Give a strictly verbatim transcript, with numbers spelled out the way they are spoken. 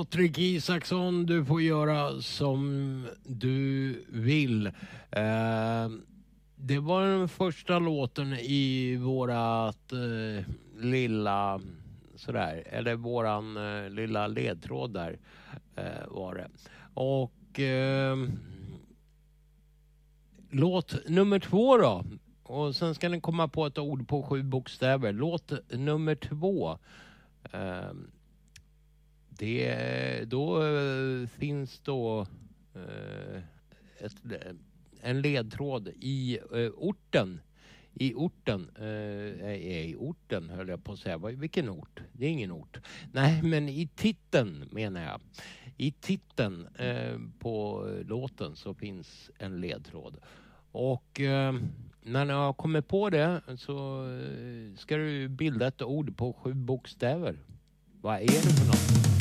Patrik Isaksson, du får göra som du vill. Eh, det var den första låten i vårat eh, lilla sådär, eller våran eh, lilla ledtråd där eh, var det. Och eh, låt nummer två då. Och sen ska ni komma på ett ord på sju bokstäver. Låt nummer två. Eh, det, då eh, finns då eh, ett, en ledtråd i eh, orten. I orten. Eh, I orten höll jag på att säga. Vilken ort? Det är ingen ort. Nej, men i titeln menar jag. I titeln eh, på låten så finns en ledtråd. Och eh, när jag har kommit på det så ska du bilda ett ord på sju bokstäver. Vad är det för något?